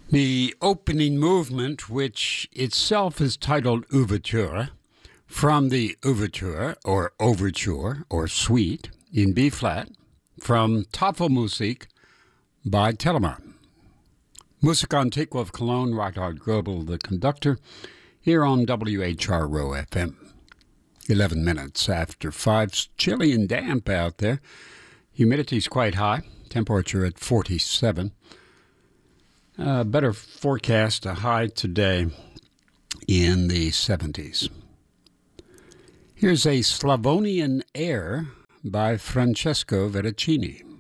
The opening movement, which itself is titled Ouverture, from the Ouverture or Suite in B flat, from Tafelmusik by Telemann. Musik Antiqua of Cologne, Reinhard Goebel, the conductor, here on WHRO FM. 11 minutes after 5. It's chilly and damp out there. Humidity's quite high, temperature at 47. Better forecast, a high today in the 70s. Here's a Slavonian air by Francesco Veracini.